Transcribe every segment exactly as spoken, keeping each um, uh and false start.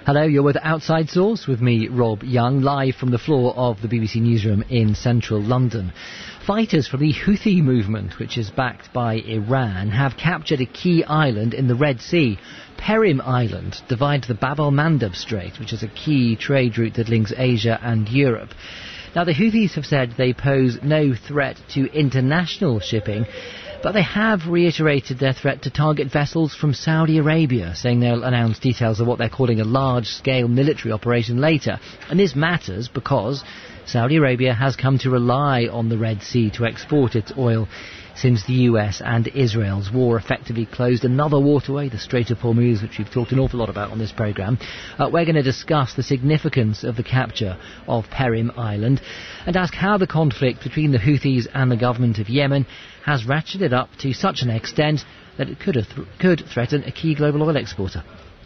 Hello, you're with Outside Source with me, Rob Young, live from the floor of the B B C newsroom in central London. Fighters from the Houthi movement, which is backed by Iran, have captured a key island in the Red Sea. Perim Island divides the Bab el-Mandeb Strait, which is a key trade route that links Asia and Europe. Now, the Houthis have said they pose no threat to international shipping, but they have reiterated their threat to target vessels from Saudi Arabia, saying they'll announce details of what they're calling a large-scale military operation later. And this matters because Saudi Arabia has come to rely on the Red Sea to export its oil since the U S and Israel's war effectively closed another waterway, the Strait of Hormuz, which we've talked an awful lot about on this programme. Uh, we're going to discuss the significance of the capture of Perim Island and ask how the conflict between the Houthis and the government of Yemen has ratcheted up to such an extent that it could, have th- could threaten a key global oil exporter.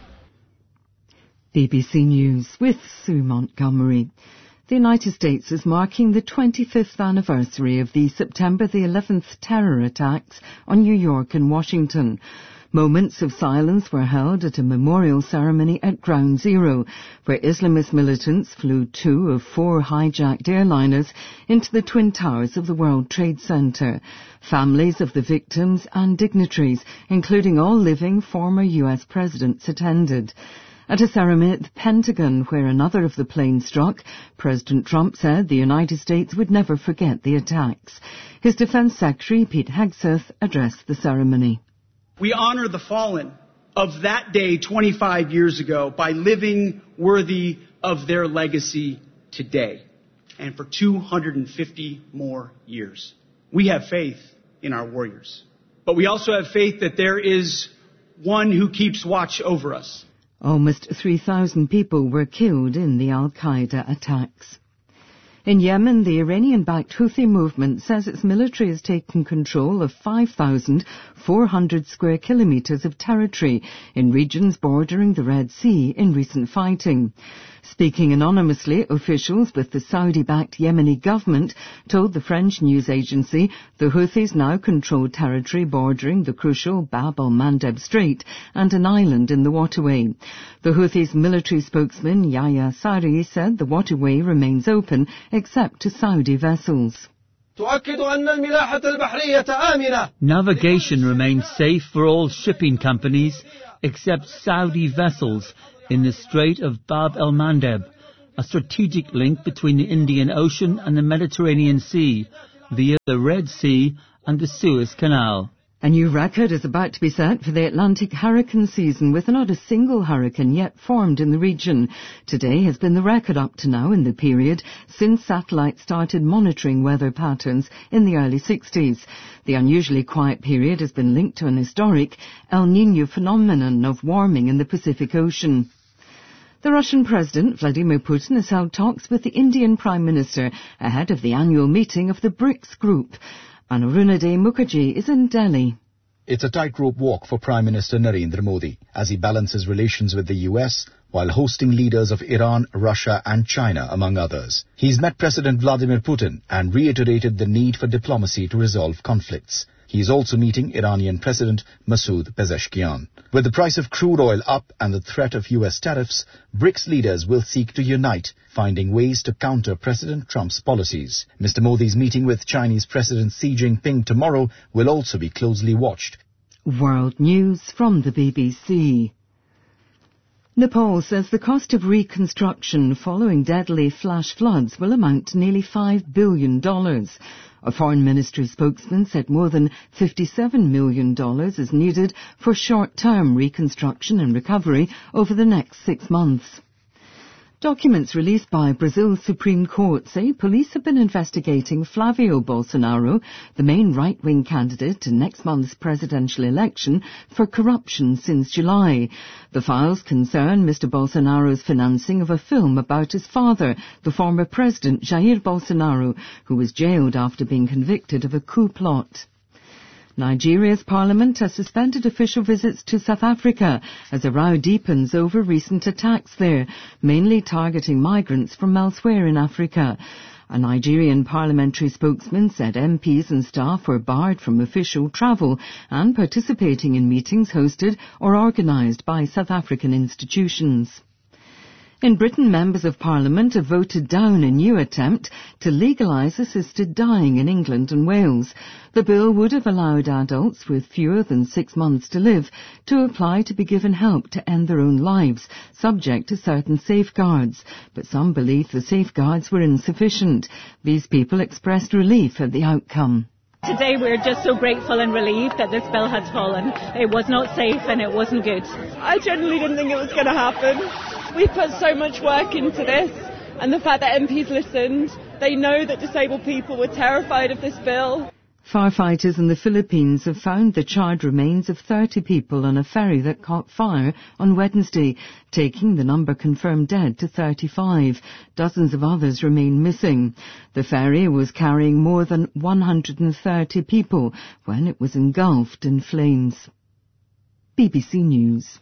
B B C News with Sue Montgomery. The United States is marking the twenty-fifth anniversary of the September the eleventh terror attacks on New York and Washington. Moments of silence were held at a memorial ceremony at Ground Zero, where Islamist militants flew two of four hijacked airliners into the Twin Towers of the World Trade Center. Families of the victims and dignitaries, including all living former U S presidents, attended. At a ceremony at the Pentagon, where another of the planes struck, President Trump said the United States would never forget the attacks. His Defense Secretary, Pete Hegseth, addressed the ceremony. We honor the fallen of that day twenty-five years ago by living worthy of their legacy today and for two hundred fifty more years. We have faith in our warriors, but we also have faith that there is one who keeps watch over us. Almost three thousand people were killed in the al-Qaeda attacks. In Yemen, the Iranian-backed Houthi movement says its military has taken control of five thousand four hundred square kilometres of territory in regions bordering the Red Sea in recent fighting. Speaking anonymously, officials with the Saudi-backed Yemeni government told the French news agency the Houthis now control territory bordering the crucial Bab el-Mandeb Strait and an island in the waterway. The Houthis' military spokesman Yahya Sari said the waterway remains open except to Saudi vessels. Navigation remains safe for all shipping companies except Saudi vessels in the Strait of Bab el-Mandeb, a strategic link between the Indian Ocean and the Mediterranean Sea via the Red Sea and the Suez Canal. A new record is about to be set for the Atlantic hurricane season, with not a single hurricane yet formed in the region. Today has been the record up to now in the period since satellites started monitoring weather patterns in the early sixties. The unusually quiet period has been linked to an historic El Niño phenomenon of warming in the Pacific Ocean. The Russian President, Vladimir Putin, has held talks with the Indian Prime Minister ahead of the annual meeting of the BRICS Group. Anurunade Mukherjee is in Delhi. It's a tightrope walk for Prime Minister Narendra Modi as he balances relations with the U S while hosting leaders of Iran, Russia and China, among others. He's met President Vladimir Putin and reiterated the need for diplomacy to resolve conflicts. He is also meeting Iranian President Masoud Pezeshkian. With the price of crude oil up and the threat of U S tariffs, BRICS leaders will seek to unite, finding ways to counter President Trump's policies. Mister Modi's meeting with Chinese President Xi Jinping tomorrow will also be closely watched. World News from the B B C. Nepal says the cost of reconstruction following deadly flash floods will amount to nearly five billion dollars. A foreign ministry spokesman said more than fifty-seven million dollars is needed for short-term reconstruction and recovery over the next six months. Documents released by Brazil's Supreme Court say police have been investigating Flavio Bolsonaro, the main right-wing candidate in next month's presidential election, for corruption since July. The files concern Mister Bolsonaro's financing of a film about his father, the former president Jair Bolsonaro, who was jailed after being convicted of a coup plot. Nigeria's parliament has suspended official visits to South Africa as a row deepens over recent attacks there, mainly targeting migrants from elsewhere in Africa. A Nigerian parliamentary spokesman said M Ps and staff were barred from official travel and participating in meetings hosted or organised by South African institutions. In Britain, members of Parliament have voted down a new attempt to legalise assisted dying in England and Wales. The bill would have allowed adults with fewer than six months to live to apply to be given help to end their own lives, subject to certain safeguards. But some believe the safeguards were insufficient. These people expressed relief at the outcome. Today we're just so grateful and relieved that this bill has fallen. It was not safe and it wasn't good. I genuinely didn't think it was going to happen. We put so much work into this, and the fact that M Ps listened, they know that disabled people were terrified of this bill. Firefighters in the Philippines have found the charred remains of thirty people on a ferry that caught fire on Wednesday, taking the number confirmed dead to thirty-five. Dozens of others remain missing. The ferry was carrying more than one hundred thirty people when it was engulfed in flames. B B C News.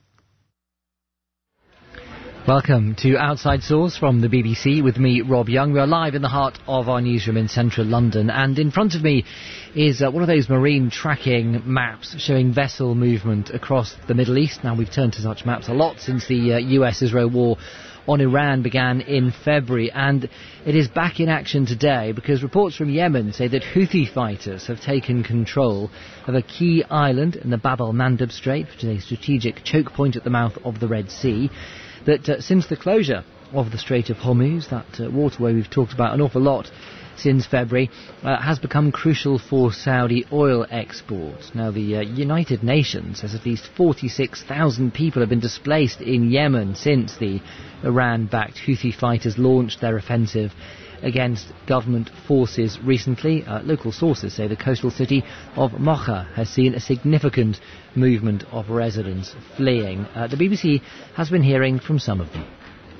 Welcome to Outside Source from the B B C with me, Rob Young. We are live in the heart of our newsroom in central London, and in front of me is uh, one of those marine tracking maps showing vessel movement across the Middle East. Now, we've turned to such maps a lot since the uh, U S Israel war on Iran began in February, and it is back in action today because reports from Yemen say that Houthi fighters have taken control of a key island in the Bab el-Mandeb Strait, which is a strategic choke point at the mouth of the Red Sea. That uh, since the closure of the Strait of Hormuz, that uh, waterway we've talked about an awful lot since February, uh, has become crucial for Saudi oil exports. Now, the uh, United Nations says at least forty-six thousand people have been displaced in Yemen since the Iran-backed Houthi fighters launched their offensive against government forces recently. Uh, local sources say the coastal city of Mocha has seen a significant movement of residents fleeing. Uh, the B B C has been hearing from some of them.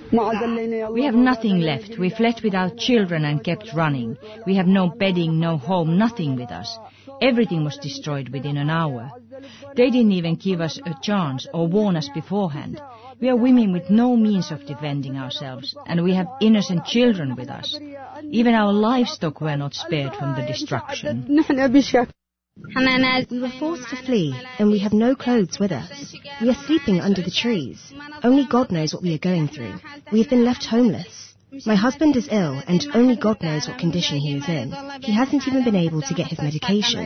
We have nothing left. We fled with our children and kept running. We have no bedding, no home, nothing with us. Everything was destroyed within an hour. They didn't even give us a chance or warn us beforehand. We are women with no means of defending ourselves, and we have innocent children with us. Even our livestock were not spared from the destruction. We were forced to flee, and we have no clothes with us. We are sleeping under the trees. Only God knows what we are going through. We have been left homeless. My husband is ill, and only God knows what condition he is in. He hasn't even been able to get his medication.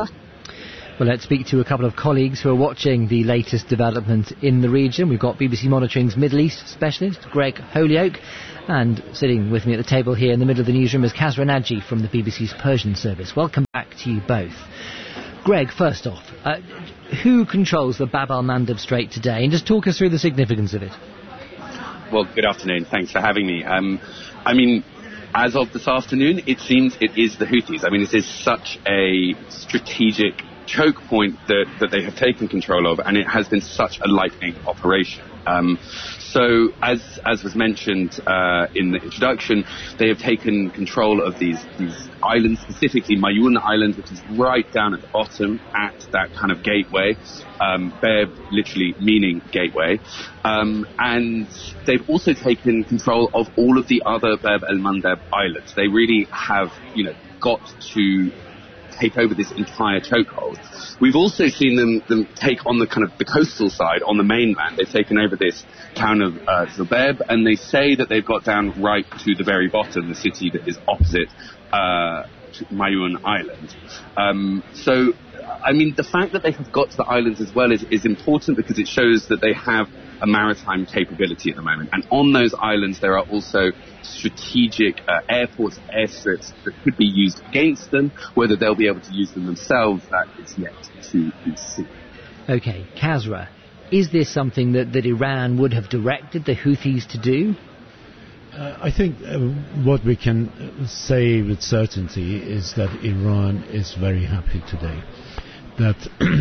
Well, let's speak to a couple of colleagues who are watching the latest development in the region. We've got B B C Monitoring's Middle East specialist, Greg Holyoake, and sitting with me at the table here in the middle of the newsroom is Kasra Naji from the B B C's Persian service. Welcome back to you both. Greg, first off, uh, who controls the Bab el-Mandeb Strait today? And just talk us through the significance of it. Well, good afternoon. Thanks for having me. Um, I mean, as of this afternoon, it seems it is the Houthis. I mean, this is such a strategic choke point that, that they have taken control of, and it has been such a lightning operation. Um, so, as as was mentioned uh, in the introduction, they have taken control of these these islands, specifically Mayun Island, which is right down at the bottom at that kind of gateway. Um, Bab literally meaning gateway, um, and they've also taken control of all of the other Bab el-Mandeb islands. They really have, you know, got to take over this entire chokehold. We've also seen them, them take on the kind of the coastal side, on the mainland. They've taken over this town of uh, Zubaib, and they say that they've got down right to the very bottom, the city that is opposite uh, Mayun Island. Um, so, I mean, the fact that they have got to the islands as well is, is important because it shows that they have a maritime capability at the moment. And on those islands, there are also strategic uh, airports, airstrips that could be used against them. Whether they'll be able to use them themselves, that is yet to be seen. OK, Kasra, is this something that, that Iran would have directed the Houthis to do? Uh, I think uh, what we can say with certainty is that Iran is very happy today that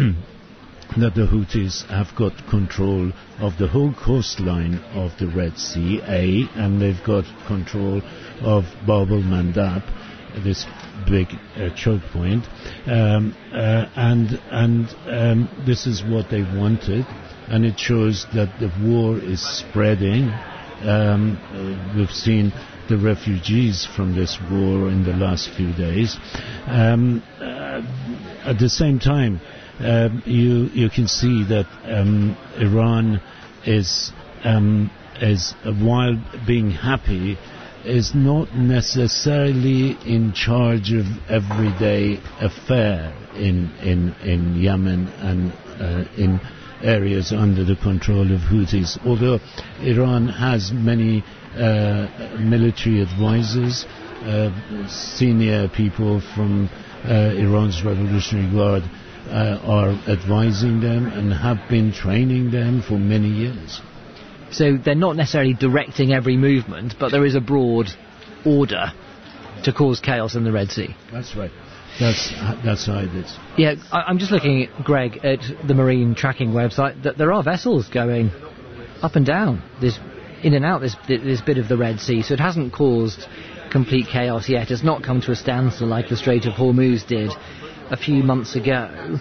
that the Houthis have got control of the whole coastline of the Red Sea, A, and they've got control of Bab el-Mandeb, this big uh, choke point, um, uh, and and um, this is what they wanted, and it shows that the war is spreading. Um, uh, we've seen the refugees from this war in the last few days. Um, uh, at the same time, Uh, you you can see that um, Iran is um, is, uh, while being happy, is not necessarily in charge of everyday affair in in in Yemen and uh, in areas under the control of Houthis. Although Iran has many uh, military advisors, uh, senior people from uh, Iran's Revolutionary Guard uh, are advising them and have been training them for many years. So they're not necessarily directing every movement, but there is a broad order to cause chaos in the Red Sea. That's right. That's that's how it is. Yeah, I, I'm just looking, Greg, at the marine tracking website. That there are vessels going up and down, this in and out this this bit of the Red Sea. So it hasn't caused complete chaos yet. It's not come to a standstill like the Strait of Hormuz did a few months ago.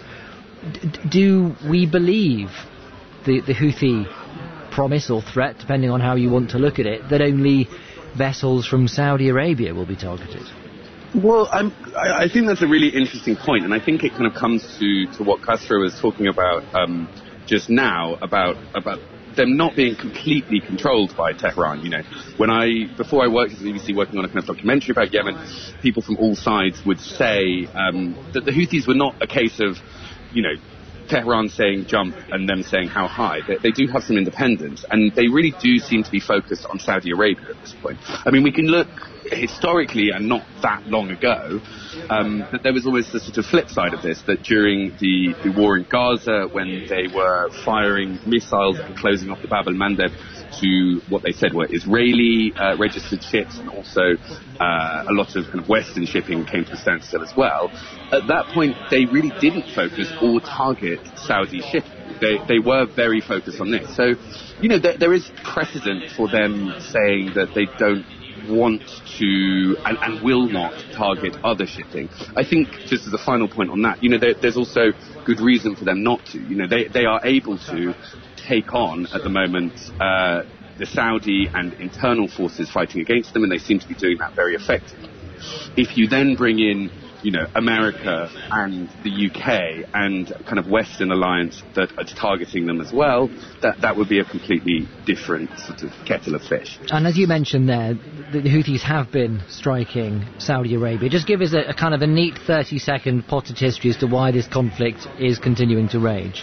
D- do we believe the the Houthi promise or threat, depending on how you want to look at it, that only vessels from Saudi Arabia will be targeted? Well, I'm, I, I think that's a really interesting point, and I think it kind of comes to, to what Castro was talking about um, just now, about about them not being completely controlled by Tehran. You know, when I before I worked at the B B C working on a kind of documentary about Yemen, people from all sides would say um, that the Houthis were not a case of, you know, Tehran saying jump and them saying how high. They, they do have some independence, and they really do seem to be focused on Saudi Arabia at this point. I mean, we can look historically and not that long ago, um, that there was almost the sort of flip side of this, that during the, the war in Gaza, when they were firing missiles and closing off the Bab el-Mandeb to what they said were Israeli uh, registered ships, and also uh, a lot of kind of Western shipping came to a standstill as well. At that point, they really didn't focus or target Saudi shipping. They, they were very focused on this. So, you know, there, there is precedent for them saying that they don't want to and, and will not target other shipping. I think, just as a final point on that, you know, there, there's also good reason for them not to. You know, they, they are able to take on, at the moment, uh, the Saudi and internal forces fighting against them, and they seem to be doing that very effectively. If you then bring in, you know, America and the U K and kind of Western alliance that are targeting them as well, that that would be a completely different sort of kettle of fish. And as you mentioned there, the, the Houthis have been striking Saudi Arabia. Just give us a, a kind of a neat thirty-second potted history as to why this conflict is continuing to rage.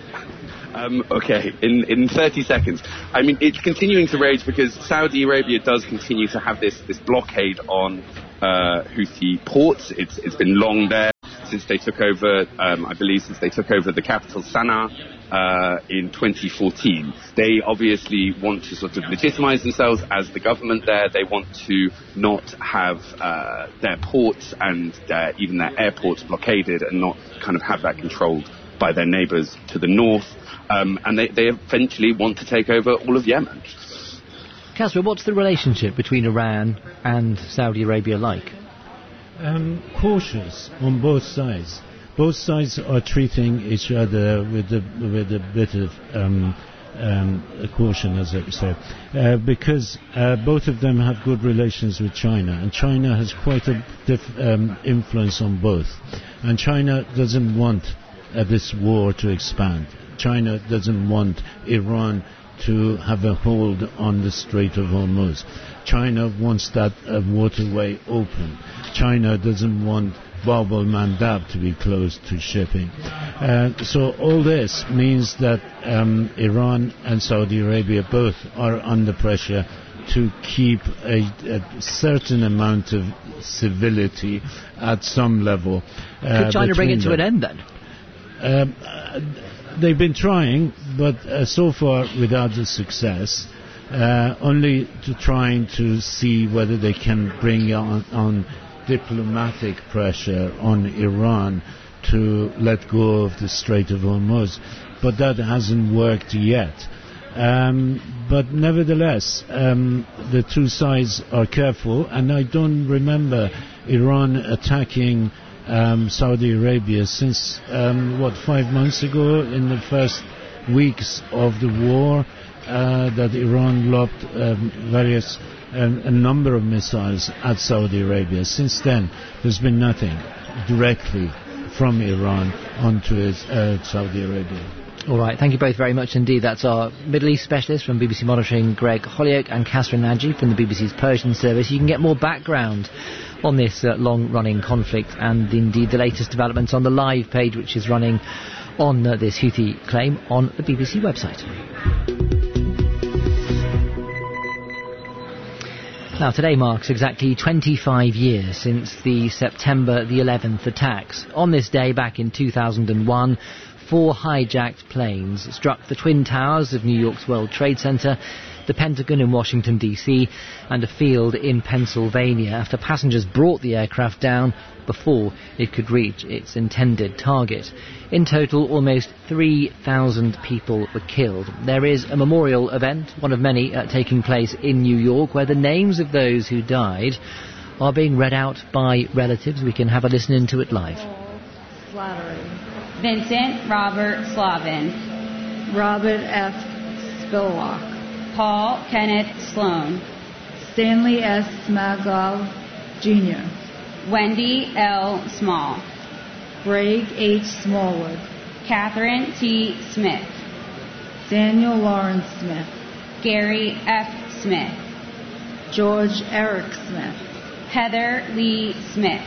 Um, okay, in, in thirty seconds. I mean, it's continuing to rage because Saudi Arabia does continue to have this, this blockade on uh, Houthi ports. It's, it's been long there since they took over, um, I believe, since they took over the capital, Sana'a, uh, in twenty fourteen. They obviously want to sort of legitimize themselves as the government there. They want to not have uh, their ports and their, even their airports blockaded, and not kind of have that controlled by their neighbors to the north. Um, and they, they eventually want to take over all of Yemen. Kasper, what's the relationship between Iran and Saudi Arabia like? Um, cautious on both sides. Both sides are treating each other with a, with a bit of um, um, caution, as I say, uh, because uh, both of them have good relations with China, and China has quite a diff- um, influence on both. And China doesn't want uh, this war to expand. China doesn't want Iran to have a hold on the Strait of Hormuz. China wants that uh, waterway open. China doesn't want Bab el-Mandeb to be closed to shipping. Uh, so all this means that um, Iran and Saudi Arabia both are under pressure to keep a, a certain amount of civility at some level. Uh, Could China bring it to them. an end then? Um, uh, they've been trying, but uh, so far without the success, uh, only to trying to see whether they can bring on, on diplomatic pressure on Iran to let go of the Strait of Hormuz. But that hasn't worked yet. Um, but nevertheless, um, the two sides are careful, and I don't remember Iran attacking Um, Saudi Arabia since, um, what, five months ago, in the first weeks of the war, uh, that Iran lobbed um, various, um, a number of missiles at Saudi Arabia. Since then, there's been nothing directly from Iran onto uh, Saudi Arabia. All right, thank you both very much indeed. That's our Middle East specialist from B B C Monitoring, Greg Holyoake, and Catherine Nagy from the B B C's Persian service. You can get more background on this uh, long-running conflict and indeed the latest developments on the live page, which is running on uh, this Houthi claim on the B B C website. Now, today marks exactly twenty-five years since the September the eleventh attacks. On this day, back in two thousand one, four hijacked planes struck the Twin Towers of New York's World Trade Center, the Pentagon in Washington, D C, and a field in Pennsylvania after passengers brought the aircraft down before it could reach its intended target. In total, almost three thousand people were killed. There is a memorial event, one of many, uh, taking place in New York, where the names of those who died are being read out by relatives. We can have a listen into it live. Vincent Robert Slavin. Robert F. Spillock. Paul Kenneth Sloan. Stanley S. Smagol, Junior Wendy L. Small. Greg H. Smallwood. Catherine T. Smith. Daniel Lawrence Smith. Gary F. Smith. George Eric Smith. Heather Lee Smith.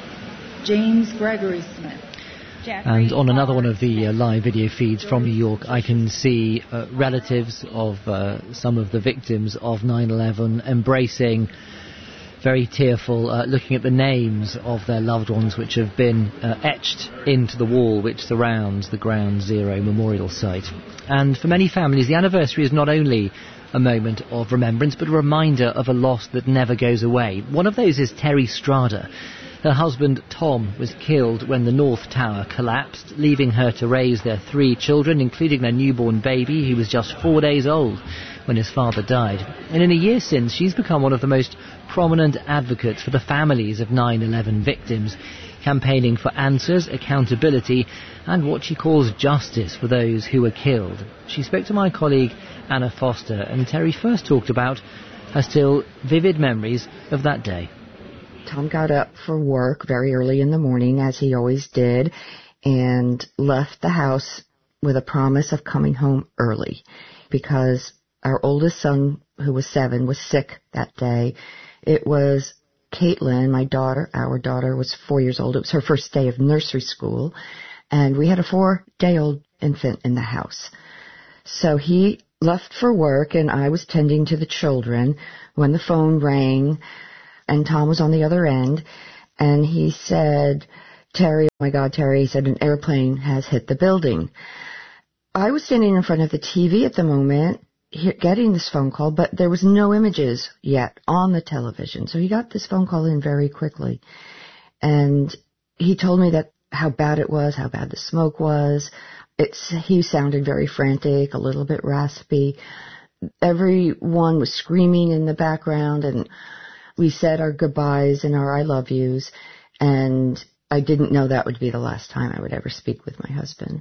James Gregory Smith. And on another one of the uh, live video feeds from New York, I can see uh, relatives of uh, some of the victims of nine eleven embracing, very tearful, uh, looking at the names of their loved ones which have been uh, etched into the wall which surrounds the Ground Zero memorial site. And for many families, the anniversary is not only a moment of remembrance, but a reminder of a loss that never goes away. One of those is Terry Strada. Her husband, Tom, was killed when the North Tower collapsed, leaving her to raise their three children, including their newborn baby. He was just four days old when his father died. And in a year since, she's become one of the most prominent advocates for the families of nine eleven victims, campaigning for answers, accountability, and what she calls justice for those who were killed. She spoke to my colleague Anna Foster, and Terry first talked about her still vivid memories of that day. Tom got up for work very early in the morning, as he always did, and left the house with a promise of coming home early because our oldest son, who was seven, was sick that day. It was Caitlin, my daughter. Our daughter was four years old. It was her first day of nursery school, and we had a four-day-old infant in the house. So he left for work, and I was tending to the children when the phone rang. And Tom was on the other end, and he said, Terry, oh my God, Terry, he said, an airplane has hit the building. I was standing in front of the T V at the moment, getting this phone call, but there was no images yet on the television. So he got this phone call in very quickly. And he told me that how bad it was, how bad the smoke was. It's, he sounded very frantic, a little bit raspy. Everyone was screaming in the background, and we said our goodbyes and our I love yous, and I didn't know that would be the last time I would ever speak with my husband.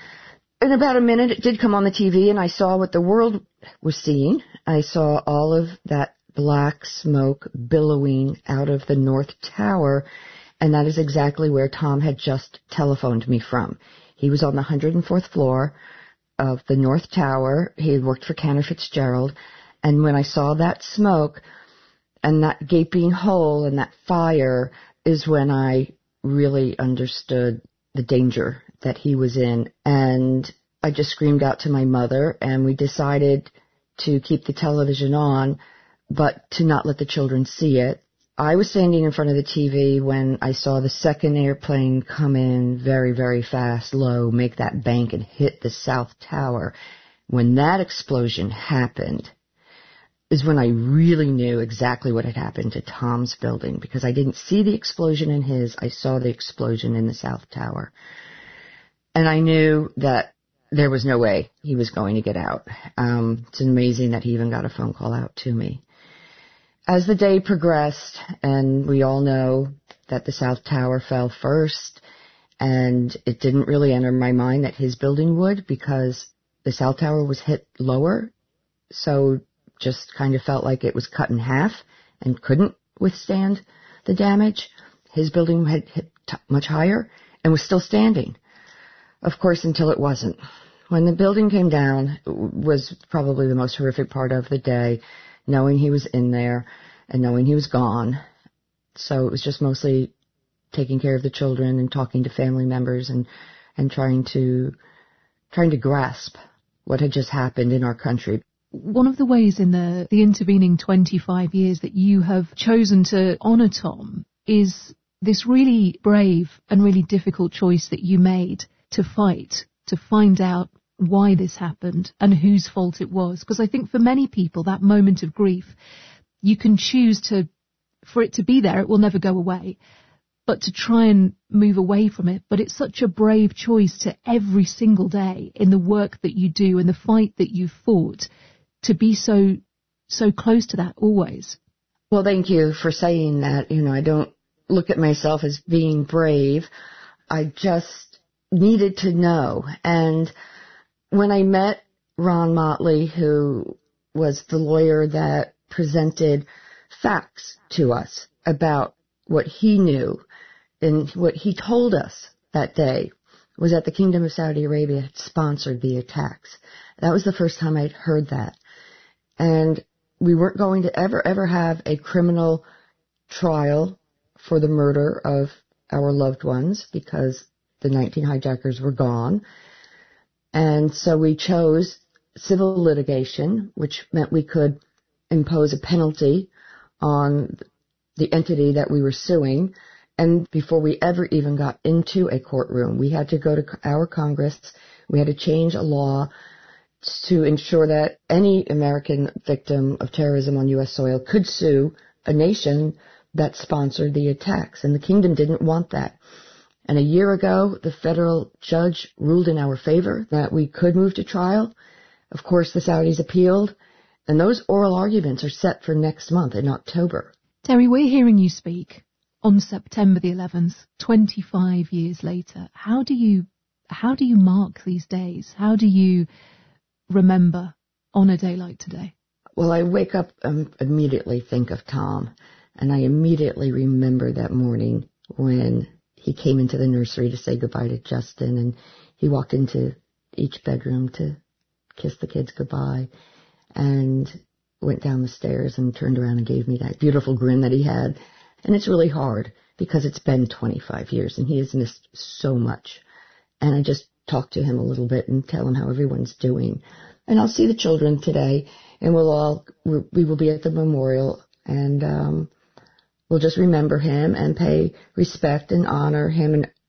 In about a minute, it did come on the T V, and I saw what the world was seeing. I saw all of that black smoke billowing out of the North Tower, and that is exactly where Tom had just telephoned me from. He was on the one hundred fourth floor of the North Tower. He had worked for Cantor Fitzgerald, and when I saw that smoke and that gaping hole and that fire is when I really understood the danger that he was in. And I just screamed out to my mother, and we decided to keep the television on, but to not let the children see it. I was standing in front of the T V when I saw the second airplane come in very, very fast, low, make that bank and hit the South Tower. When that explosion happened, is when I really knew exactly what had happened to Tom's building, because I didn't see the explosion in his. I saw the explosion in the South Tower. And I knew that there was no way he was going to get out. Um, it's amazing that he even got a phone call out to me. As the day progressed, and we all know that the South Tower fell first, and it didn't really enter my mind that his building would, because the South Tower was hit lower, so just kind of felt like it was cut in half and couldn't withstand the damage. His building had hit t- much higher and was still standing. Of course, until it wasn't. when the building came down was probably the most horrific part of the day, knowing he was in there and knowing he was gone. So it was just mostly taking care of the children and talking to family members and, and trying to, trying to grasp what had just happened in our country. One of the ways in the, the intervening twenty-five years that you have chosen to honour Tom is this really brave and really difficult choice that you made to fight, to find out why this happened and whose fault it was. Because I think for many people, that moment of grief, you can choose to, for it to be there, it will never go away, but to try and move away from it. But it's such a brave choice to every single day in the work that you do and the fight that you fought to be so, so close to that always. Well, thank you for saying that. You know, I don't look at myself as being brave. I just needed to know. And when I met Ron Motley, who was the lawyer that presented facts to us about what he knew and what he told us that day was that the Kingdom of Saudi Arabia had sponsored the attacks. That was the first time I'd heard that. And we weren't going to ever, ever have a criminal trial for the murder of our loved ones because the nineteen hijackers were gone. And so we chose civil litigation, which meant we could impose a penalty on the entity that we were suing. And before we ever even got into a courtroom, we had to go to our Congress. We had to change a law to ensure that any American victim of terrorism on U S soil could sue a nation that sponsored the attacks. And the kingdom didn't want that. And a year ago, the federal judge ruled in our favor that we could move to trial. Of course, the Saudis appealed, and those oral arguments are set for next month in October. Terry, we're hearing you speak on September the eleventh, twenty-five years later. How do you, how do you mark these days? How do you remember on a day like today? Well, I wake up and immediately think of Tom, and I immediately remember that morning when he came into the nursery to say goodbye to Justin, and he walked into each bedroom to kiss the kids goodbye and went down the stairs and turned around and gave me that beautiful grin that he had. And it's really hard because it's been twenty-five years and he has missed so much. And I just talk to him a little bit and tell him how everyone's doing. And I'll see the children today, and we'll all, we will be at the memorial, and um, we'll just remember him and pay respect and honor him and